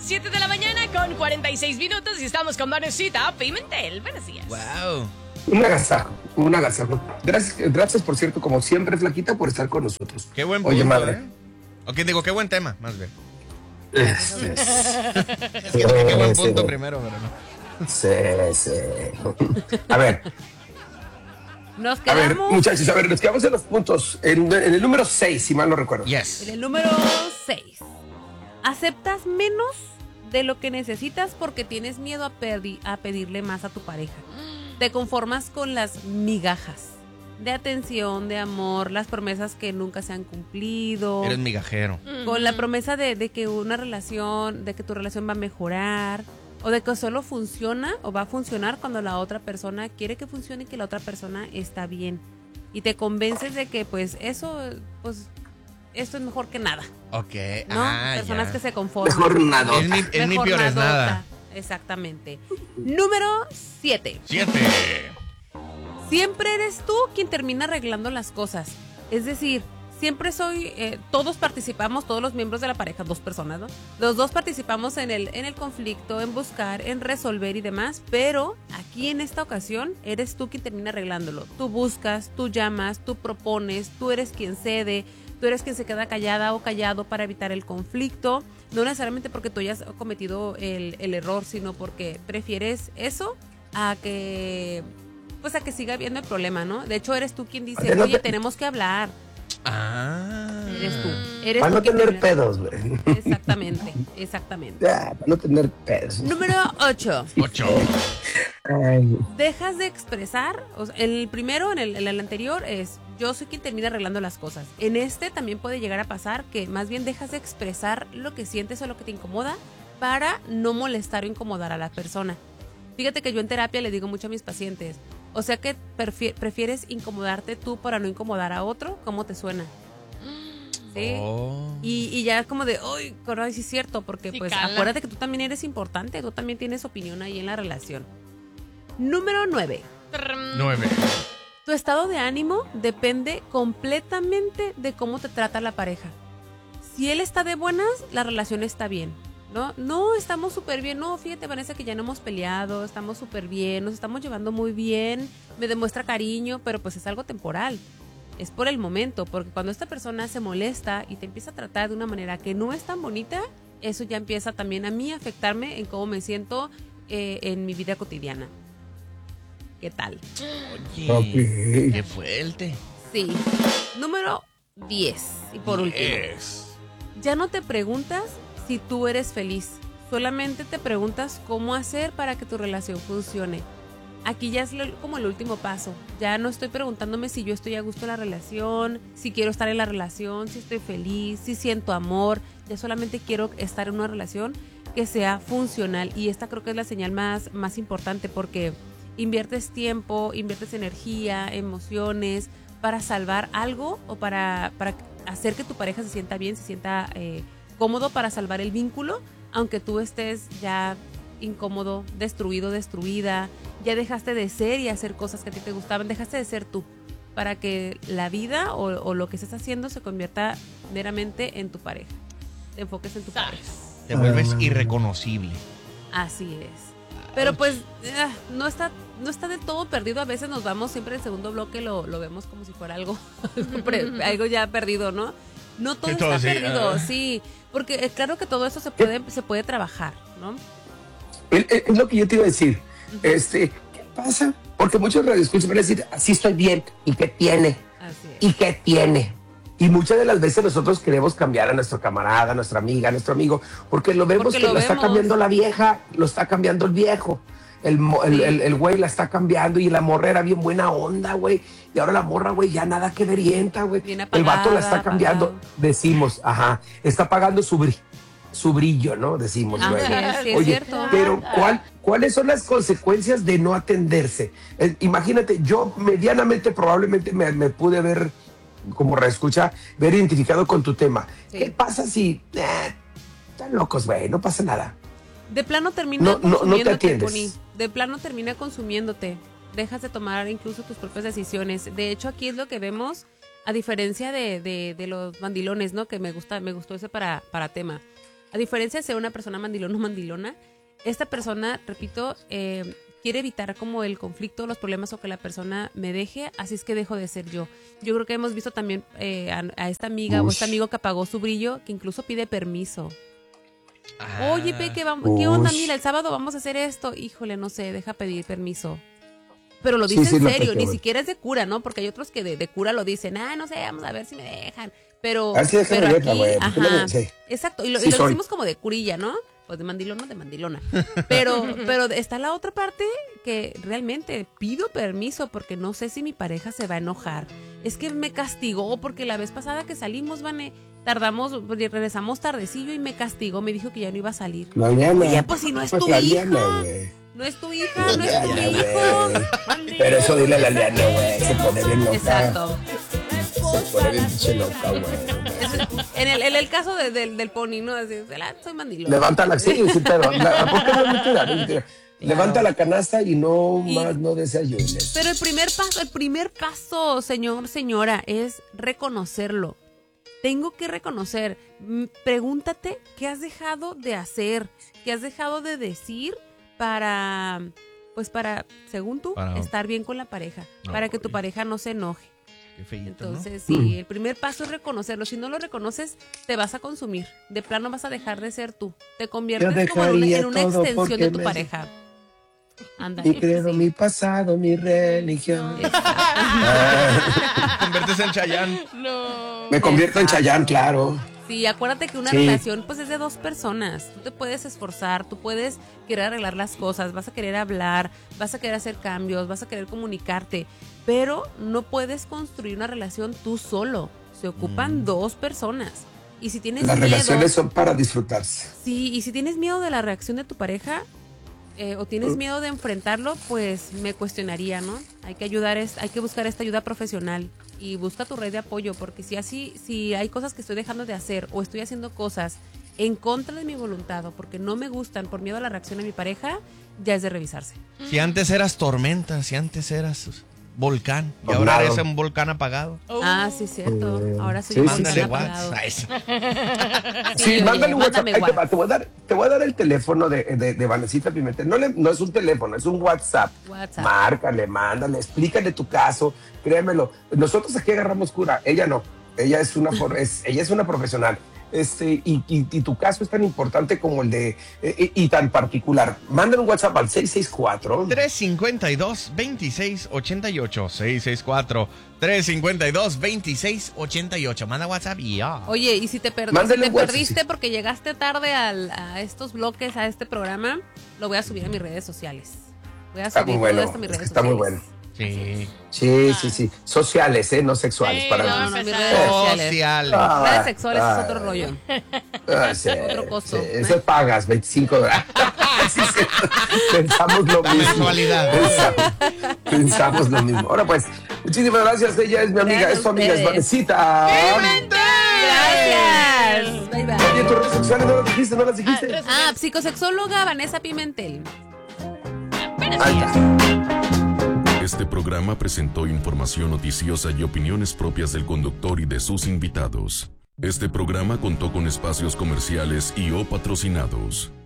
7 de la mañana con 46 minutos y estamos con Vanesita Pimentel. Buenos días. Wow. Un agasajo. Gracias, por cierto, como siempre, Flaquita, por estar con nosotros. Qué buen punto, Oye, madre. Ok, digo, qué buen tema, más bien. Sí, Qué buen punto primero, pero no. sí. A ver, Nos quedamos muchachos, nos quedamos en los puntos. En el número 6, si mal no recuerdo. Yes. en el número 6. Aceptas menos de lo que necesitas porque tienes miedo a pedirle más a tu pareja. Te conformas con las migajas de atención, de amor, las promesas que nunca se han cumplido. Eres migajero. Con la promesa de que una relación, de que tu relación va a mejorar, o de que solo funciona o va a funcionar cuando la otra persona quiere que funcione y que la otra persona está bien. Y te convences de que pues eso, pues esto es mejor que nada, Ok. ¿no? Personas ya. que se conforman. Mejor nada. Es mi peor es nadota. nada. Exactamente. Número 7. 7. Siempre eres tú quien termina arreglando las cosas. Es decir, siempre todos participamos, todos los miembros de la pareja, 2 personas, ¿no? Los 2 participamos en el conflicto, en buscar, en resolver y demás, pero aquí en esta ocasión eres tú quien termina arreglándolo. Tú buscas, tú llamas, tú propones, tú eres quien cede, tú eres quien se queda callada o callado para evitar el conflicto, no necesariamente porque tú hayas cometido el error, sino porque prefieres eso a que siga habiendo el problema, ¿no? De hecho, eres tú quien dice, oye, tenemos que hablar. Eres tú. Para no quien tener pedos, güey. Exactamente. Para no tener pedos. Número 8. 8. Ay, Dejas de expresar, o sea, el primero, en el anterior, es yo soy quien termina arreglando las cosas. En este también puede llegar a pasar que más bien dejas de expresar lo que sientes o lo que te incomoda para no molestar o incomodar a la persona. Fíjate que yo en terapia le digo mucho a mis pacientes, o sea que prefieres incomodarte tú para no incomodar a otro. ¿Cómo te suena? ¿Sí? Oh. Y ya como de, uy, caray, sí es cierto, porque Sí, pues cala. acuérdate que tú también eres importante, tú también tienes opinión ahí en la relación. Número 9. 9. Tu estado de ánimo depende completamente de cómo te trata la pareja. Si él está de buenas, la relación está bien. No, estamos súper bien. No, fíjate, Vanessa, que ya no hemos peleado, estamos súper bien, nos estamos llevando muy bien, me demuestra cariño, pero pues es algo temporal. Es por el momento, porque cuando esta persona se molesta y te empieza a tratar de una manera que no es tan bonita, eso ya empieza también a mí a afectarme en cómo me siento en mi vida cotidiana. ¿Qué tal? Oye, Ok. qué fuerte. Sí. Número 10. Y por último. Ya no te preguntas si tú eres feliz. Solamente te preguntas cómo hacer para que tu relación funcione. Aquí ya es como el último paso. Ya no estoy preguntándome si yo estoy a gusto en la relación, si quiero estar en la relación, si estoy feliz, si siento amor. Ya solamente quiero estar en una relación que sea funcional. Y esta creo que es la señal más importante, porque inviertes tiempo, inviertes energía, emociones para salvar algo o para hacer que tu pareja se sienta bien, se sienta cómodo, para salvar el vínculo, aunque tú estés ya incómodo, destruido, destruida, ya dejaste de ser y hacer cosas que a ti te gustaban, dejaste de ser tú, para que la vida o lo que estés haciendo se convierta meramente en tu pareja. Te enfoques en tu pareja. Te vuelves irreconocible. Así es. Pero pues no está del todo perdido. A veces nos vamos siempre en el segundo bloque, lo vemos como si fuera algo ya perdido, ¿no? No todo está perdido, sí. Porque claro que todo eso se puede trabajar, ¿no? Es lo que yo te iba a decir. ¿Qué pasa? Porque muchos radioescuchas van a decir, así estoy bien. ¿Y qué tiene? Así es. ¿Y qué tiene? Y muchas de las veces nosotros queremos cambiar a nuestro camarada, a nuestra amiga, a nuestro amigo, porque lo vemos que lo está cambiando la vieja, lo está cambiando el viejo. El güey la está cambiando y la morra era bien buena onda, güey. Y ahora la morra, güey, ya nada que verienta, güey. El vato la está cambiando. Apagado. Decimos, está pagando su brillo, ¿no? Decimos, güey. Sí, es Oye, cierto. pero ¿cuáles son las consecuencias de no atenderse? Imagínate, yo medianamente probablemente me pude ver, como reescucha, ver identificado con tu tema. Sí. ¿Qué pasa si están locos, güey? No pasa nada. De plano termina No te consumiéndote, atiendes. Pony. De plano termina consumiéndote. Dejas de tomar incluso tus propias decisiones. De hecho, aquí es lo que vemos, a diferencia de los mandilones, ¿no? Que me gustó ese para tema. A diferencia de ser una persona mandilona o mandilona, esta persona, repito, quiere evitar como el conflicto, los problemas o que la persona me deje, así es que dejo de ser yo. Yo creo que hemos visto también a esta amiga o este amigo que apagó su brillo, que incluso pide permiso. Oye, Peque, ¿qué onda? Mira, el sábado vamos a hacer esto. Híjole, no sé, deja pedir permiso. Pero lo dice en serio, ni siquiera es de cura, ¿no? Porque hay otros que de cura lo dicen, no sé, vamos a ver si me dejan. Pero aquí, exacto, y lo decimos como de curilla, ¿no? Pues de mandilona. Pero está la otra parte que realmente pido permiso porque no sé si mi pareja se va a enojar. Es que me castigó porque la vez pasada que salimos, regresamos tardecillo y me castigó, me dijo que ya no iba a salir. Oye, pues si no es tu hija. No es tu hija, no es tu hijo. Pero eso dile a la Liana, güey. Se pone bien loca. Exacto. Se pone bien loca, güey. En el caso del pony, ¿no? Así, soy mandilón. Levanta la... Sí, pero... ¿Por qué no es mentira? Levanta la canasta y no desayunes. Pero el primer paso, señora, es reconocerlo. Tengo que reconocer. Pregúntate qué has dejado de hacer, qué has dejado de decir para, según tú, estar bien con la pareja, para que tu pareja no se enoje. Qué feíto, entonces, ¿no? sí, el primer paso es reconocerlo. Si no lo reconoces, te vas a consumir. De plano vas a dejar de ser tú. Te conviertes como en una extensión de tu pareja. Ándale. Mi credo, mi pasado, mi religión. Te conviertes en Chayanne. No. Me convierto en Chayanne, claro. Sí, acuérdate que una relación pues es de dos personas. Tú te puedes esforzar, tú puedes querer arreglar las cosas, vas a querer hablar, vas a querer hacer cambios, vas a querer comunicarte, pero no puedes construir una relación tú solo. Se ocupan dos personas. Y si tienes Las miedo, relaciones son para disfrutarse. Sí, y si tienes miedo de la reacción de tu pareja o tienes miedo de enfrentarlo, pues me cuestionaría, ¿no? Hay que buscar esta ayuda profesional y busca tu red de apoyo, porque si hay cosas que estoy dejando de hacer o estoy haciendo cosas en contra de mi voluntad o porque no me gustan por miedo a la reacción de mi pareja, ya es de revisarse. Si antes eras tormenta, si antes eras volcán, y Tornado. ahora eres un volcán apagado. Sí, cierto. Ahora soy Sí, un Mándale volcán apagado. WhatsApp. Sí, mándale un WhatsApp. mándame Ahí te voy a dar el teléfono de Vanesita Pimentel. No es un teléfono, es un WhatsApp. Márcale, mándale, explícale tu caso. Créemelo. Nosotros aquí agarramos cura. Ella no. Ella es una profesional. Y tu caso es tan importante como el de y tan particular. Mándale un WhatsApp al 664-352-2688. 664-352-2688. Manda WhatsApp y ya. Oye, y si te perdiste porque llegaste tarde a estos bloques, a este programa, lo voy a subir a mis redes sociales. Voy a subir todo esto a mis redes sociales. Está muy bueno. Sí. Sí. Sociales, no sexuales. No, mis redes sociales. Redes sexuales es otro rollo. Otro costo. Eso pagas, $25. Pensamos lo mismo. Mensualidad. Pensamos lo mismo. Ahora pues, muchísimas gracias. Ella es mi amiga, es tu amiga, es Vanesita. Gracias. Bye bye. Oye, tus redes sociales no las dijiste. Psicosexóloga Vanessa Pimentel. Ahí está. Este programa presentó información noticiosa y opiniones propias del conductor y de sus invitados. Este programa contó con espacios comerciales y o patrocinados.